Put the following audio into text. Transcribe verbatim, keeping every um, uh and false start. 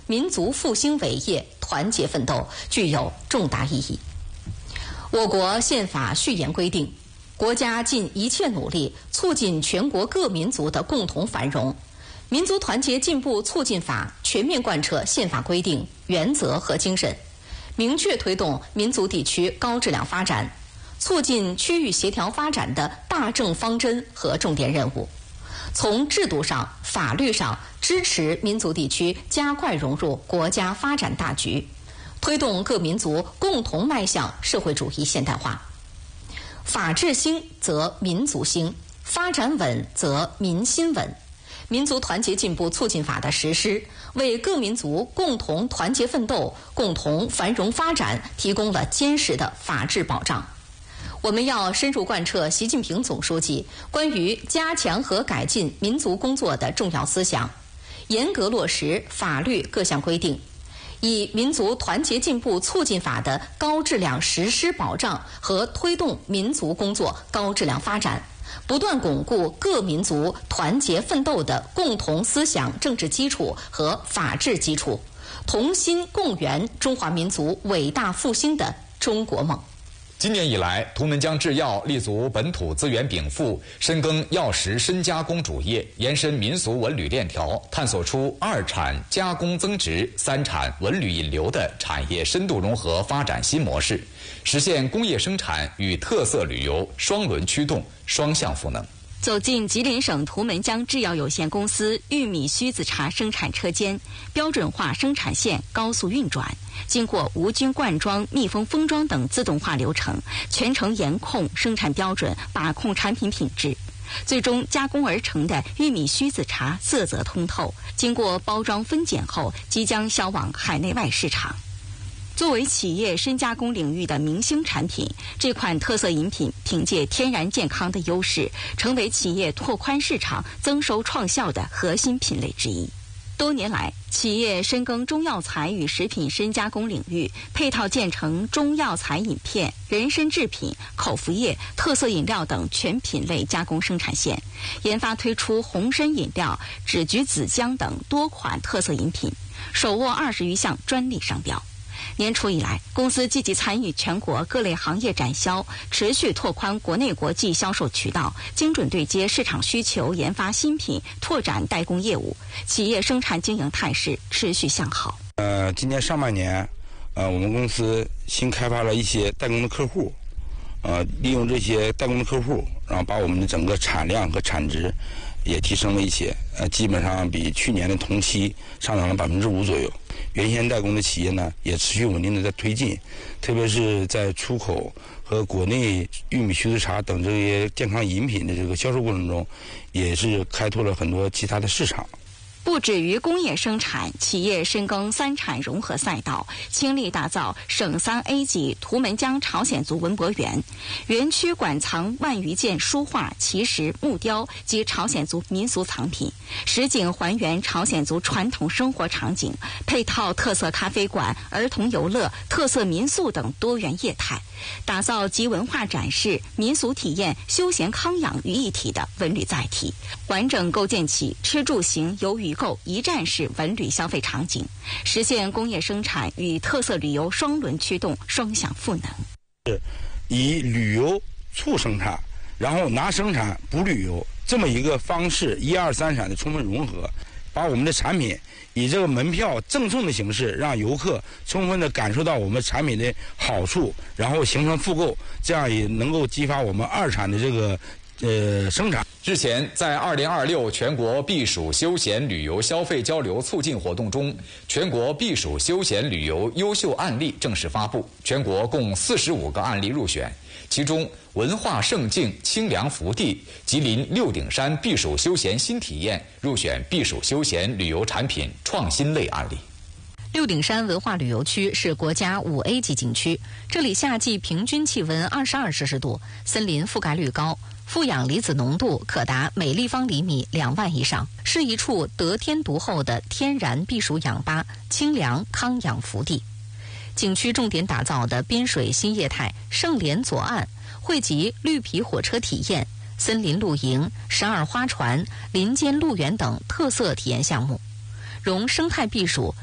民族复兴伟业，团结奋斗，具有重大意义。我国宪法序言规定，国家尽一切努力促进全国各民族的共同繁荣。民族团结进步促进法全面贯彻宪法规定、原则和精神，明确推动民族地区高质量发展，促进区域协调发展的大政方针和重点任务。从制度上、法律上支持民族地区加快融入国家发展大局，推动各民族共同迈向社会主义现代化。法治兴则民族兴，发展稳则民心稳。民族团结进步促进法的实施，为各民族共同团结奋斗、共同繁荣发展提供了坚实的法治保障。我们要深入贯彻习近平总书记关于加强和改进民族工作的重要思想，严格落实法律各项规定，以民族团结进步促进法的高质量实施保障和推动民族工作高质量发展，不断巩固各民族团结奋斗的共同思想政治基础和法治基础，同心共圆中华民族伟大复兴的中国梦。 今年以来，图们江制药立足本土资源禀赋，深耕药食深加工主业，延伸民俗文旅链条，探索出二产加工增值、三产文旅引流的产业深度融合发展新模式，实现工业生产与特色旅游双轮驱动、双向赋能。 走进吉林省图们江制药有限公司玉米须子茶生产车间，标准化生产线高速运转，经过无菌灌装、密封封装等自动化流程，全程严控生产标准，把控产品品质。最终加工而成的玉米须子茶色泽通透，经过包装分拣后，即将销往海内外市场。作为企业深加工领域的明星产品，这款特色饮品凭借天然健康的优势，成为企业拓宽市场、增收创效的核心品类之一。多年来，企业深耕中药材与食品深加工领域，配套建成中药材饮片、人参制品、口服液、特色饮料等全品类加工生产线，研发推出红参饮料、枳橘子浆等多款特色饮品，手握二十余项专利商标。年初以来，公司积极参与全国各类行业展销，持续拓宽国内国际销售渠道，精准对接市场需求，研发新品，拓展代工业务，企业生产经营态势持续向好。 呃，今年上半年，呃，我们公司新开发了一些代工的客户，呃，利用这些代工的客户，然后把我们的整个产量和产值也提升了一些，呃，基本上比去年的同期上涨了百分之五左右。原先代工的企业呢，也持续稳定的在推进，特别是在出口和国内玉米须子茶等这些健康饮品的这个销售过程中，也是开拓了很多其他的市场。 不止于工业生产，企业深耕三产融合赛道，倾力打造省三 A 级图们江朝鲜族文博园。园区馆藏万余件书画、奇石、木雕及朝鲜族民俗藏品，实景还原朝鲜族传统生活场景，配套特色咖啡馆、儿童游乐、特色民宿等多元业态，打造集文化展示、民俗体验、休闲康养于一体的文旅载体，完整构建起吃住行游娱购一站式文旅消费场景，实现工业生产与特色旅游双轮驱动、双向赋能。 是以旅游促生产，然后拿生产补旅游这么一个方式，一二三产的充分融合，把我们的产品以这个门票赠送的形式，让游客充分的感受到我们产品的好处，然后形成复购，这样也能够激发我们二产的这个呃生产。 日前，在二零二六全国避暑休闲旅游消费交流促进活动中，全国避暑休闲旅游优秀案例正式发布，全国共四十五个案例入选，其中文化胜境清凉福地吉林六顶山避暑休闲新体验入选避暑休闲旅游产品创新类案例。 六顶山文化旅游区是国家五 A 级景区，这里夏季平均气温二十二摄氏度，森林覆盖率高，负氧离子浓度可达每立方厘米两万以上，是一处得天独厚的天然避暑氧吧、清凉康养福地。景区重点打造的滨水新业态盛联左岸，汇集绿皮火车体验、森林露营、十二花船、林间路园等特色体验项目，融生态避暑、